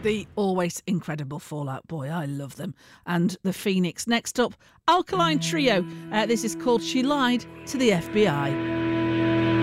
The always incredible Fall Out Boy. I love them. And the Phoenix. Next up, Alkaline Trio. This is called She Lied to the FBI.